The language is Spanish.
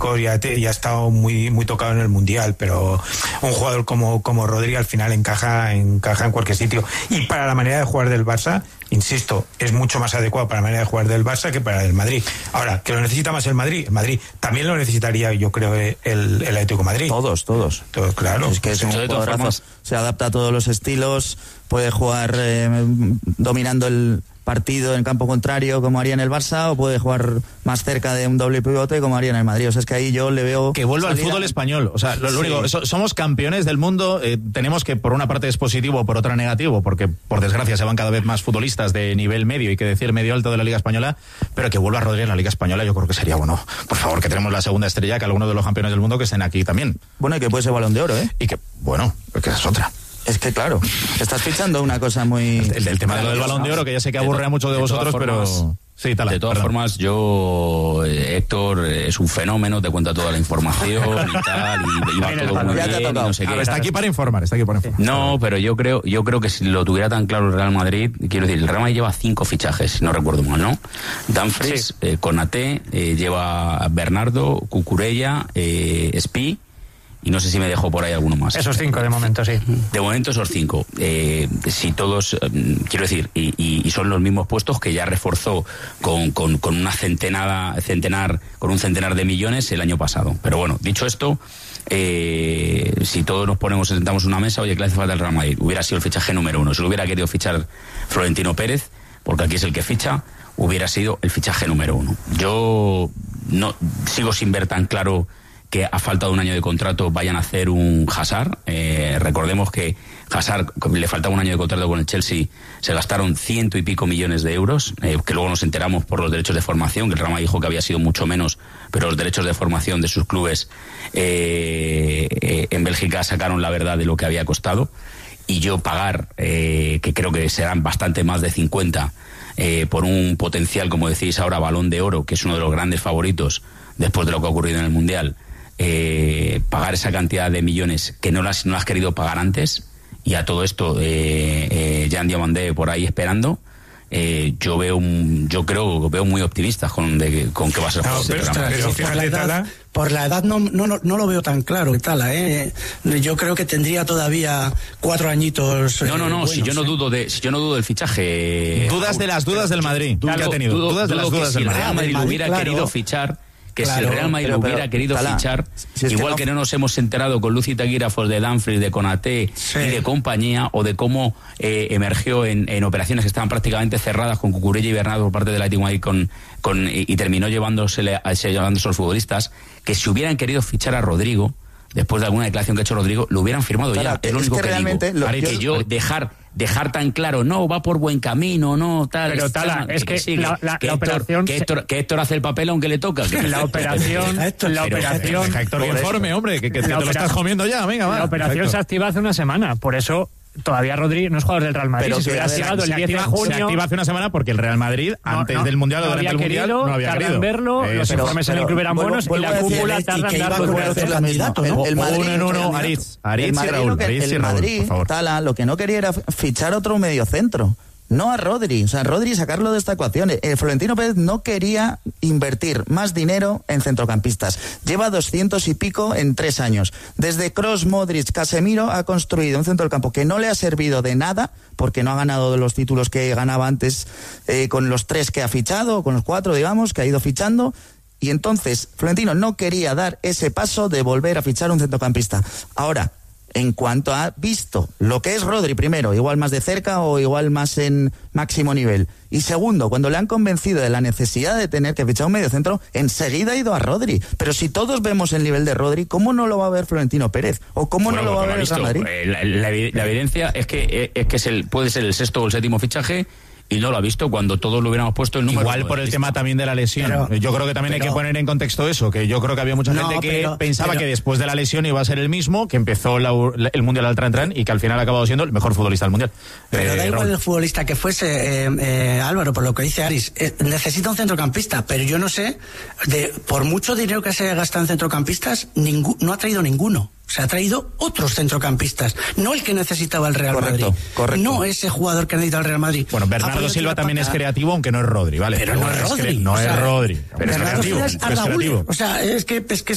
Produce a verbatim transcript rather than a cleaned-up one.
físicos y ha, y ha estado muy muy tocado en el Mundial, pero un jugador como, como Rodri al final encaja, encaja en cualquier sitio. Y para la manera de jugar del Barça, insisto, es mucho más adecuado para la manera de jugar del Barça que para el Madrid. Ahora, ¿que lo necesita más el Madrid? El Madrid también lo necesitaría, yo creo, el, el Atlético de Madrid. Todos, todos. Todos, claro. Es que es un jugadorazo, se adapta a todos los estilos, puede jugar eh, dominando el partido en campo contrario como haría en el Barça, o puede jugar más cerca de un doble pivote como haría en el Madrid. O sea, es que ahí yo le veo... Que vuelva al fútbol a... español. O sea, lo, lo sí. único, so, somos campeones del mundo, eh, tenemos que por una parte es positivo, por otra negativo, porque por desgracia se van cada vez más futbolistas de nivel medio y que decir medio alto de la Liga Española, pero que vuelva Rodri en la Liga Española yo creo que sería bueno. Por favor, que tenemos la segunda estrella, que algunos de los campeones del mundo que estén aquí también. Bueno, y que puede ser Balón de Oro, ¿eh? Y que, bueno, que es otra. Es que claro, estás fichando una cosa muy... El, el tema de lo del Balón de Oro, que ya sé que aburre a muchos de, de vosotros, formas, pero... Sí, tala, de todas perdón. formas, yo, Héctor, es un fenómeno, te cuenta toda la información y tal, y, y va todo muy bien, y no sé qué. Ver, está aquí para informar, está aquí para informar. No, pero yo creo, yo creo que si lo tuviera tan claro el Real Madrid, quiero decir, el Real Madrid lleva cinco fichajes, si no recuerdo mal, ¿no? Dumfries, sí. eh, Konaté, eh, lleva Bernardo, Cucurella, eh, Spi, y no sé si me dejo por ahí alguno más. Esos cinco de momento, sí. De momento esos cinco. Eh, si todos, eh, quiero decir, y, y, y son los mismos puestos que ya reforzó con, con, con una centenada, centenar, con un centenar de millones el año pasado. Pero bueno, dicho esto, eh, si todos nos ponemos, sentamos en una mesa, oye, ¿qué le hace falta al Real Madrid? Hubiera sido el fichaje número uno. Si lo hubiera querido fichar Florentino Pérez, porque aquí es el que ficha, hubiera sido el fichaje número uno. Yo no sigo sin ver tan claro que a falta de un año de contrato vayan a hacer un Hazard. Eh, recordemos que Hazard, le faltaba un año de contrato con el Chelsea, se gastaron ciento y pico millones de euros, eh, que luego nos enteramos por los derechos de formación, que el Real Madrid dijo que había sido mucho menos, pero los derechos de formación de sus clubes eh, eh, en Bélgica sacaron la verdad de lo que había costado. Y yo pagar, eh, que creo que serán bastante más de cincuenta, eh, por un potencial, como decís ahora, Balón de Oro, que es uno de los grandes favoritos después de lo que ha ocurrido en el Mundial, Eh, pagar esa cantidad de millones que no las, no las has querido pagar antes, y a todo esto eh, eh, Jean Diomandé por ahí esperando, eh, yo veo un, yo creo veo muy optimistas con, de, con que va a ser no, pero, pero, pero por, la edad, por la edad no, no, no, no lo veo tan claro, Tala, ¿eh? Yo creo que tendría todavía cuatro añitos. No, no, no, buenos, si yo no ¿eh? dudo de, si yo no dudo del fichaje. Dudas de las dudas del Madrid. Dudo, ¿Qué ha tenido? Dudo, dudas de dudo las dudas que del si el Real Madrid lo hubiera claro. querido fichar, que Claro, si el Real Madrid pero, hubiera pero, querido tala, fichar, si es igual que que no... no nos hemos enterado con Luis Taquígrafos de Dumfries, de Konaté sí. y de compañía, o de cómo eh, emergió en, en operaciones que estaban prácticamente cerradas con Cucurella y Bernardo por parte del Atlético de Madrid con, con, y, y terminó llevándosele a, llevándose a los futbolistas, que si hubieran querido fichar a Rodrigo, después de alguna declaración que ha hecho Rodrigo, lo hubieran firmado Tala, ya. Es lo único que, que, realmente digo. Lo, que yo, yo dejar dejar tan claro, no, va por buen camino, no, tal. Pero Tala, es que, que la, la, que la Héctor, operación... Que Héctor, que Héctor hace el papel aunque le toca. Que la operación... Héctor, la pero, operación... Deja Héctor que informe, hombre, que, que te, te lo estás comiendo ya, venga, va. La operación Perfecto. se activa hace una semana, por eso... Todavía Rodri no es jugador del Real Madrid. Pero si se hubiera llegado el diez de junio... Se activa hace una semana porque el Real Madrid, no, antes no, del Mundial no o durante el Mundial, querido, no lo había tardan querido. en verlo, Eh, los pero, informes en el club eran buenos y la cúpula tarda en dar los buenos. El Madrid, uno en uno, Aritz, Aritz y Raúl, Aritz y Raúl, por favor. Tala, lo que no quería era fichar otro mediocentro. No a Rodri, o sea, Rodri sacarlo de esta ecuación. Eh, Florentino Pérez no quería invertir más dinero en centrocampistas. Lleva doscientos y pico en tres años. Desde Kroos, Modric, Casemiro ha construido un centro del campo que no le ha servido de nada, porque no ha ganado de los títulos que ganaba antes eh, con los tres que ha fichado, con los cuatro, digamos, que ha ido fichando. Y entonces Florentino no quería dar ese paso de volver a fichar un centrocampista. Ahora, en cuanto ha visto lo que es Rodri, primero, igual más de cerca o igual más en máximo nivel, y segundo, cuando le han convencido de la necesidad de tener que fichar un mediocentro, enseguida ha ido a Rodri. Pero si todos vemos el nivel de Rodri, ¿cómo no lo va a ver Florentino Pérez? ¿O cómo bueno, no lo va a ver el Real Madrid? La, la, la evidencia es que es que es el, puede ser el sexto o el séptimo fichaje, y no lo ha visto cuando todos lo hubiéramos puesto el número. Igual por el tema también de la lesión. Pero, yo creo que también pero, hay que poner en contexto eso, que yo creo que había mucha no, gente que pero, pensaba pero, que después de la lesión iba a ser el mismo, que empezó la, el Mundial al tran tran y que al final ha acabado siendo el mejor futbolista del Mundial. Pero eh, da igual Raúl. el futbolista que fuese, eh, eh, Álvaro, por lo que dice Aris, eh, necesita un centrocampista, pero yo no sé, de por mucho dinero que se haya gastado en centrocampistas, ningú, no ha traído ninguno. Se ha traído otros centrocampistas, no el que necesitaba el Real correcto, Madrid. Correcto. No ese jugador que necesita el Real Madrid. Bueno, Bernardo Silva también es creativo, aunque no es Rodri, ¿vale? Pero, pero no es Rodri. No o sea, es Rodri. Pero Bernardo es creativo. Silva es es creativo. O sea, es que, es que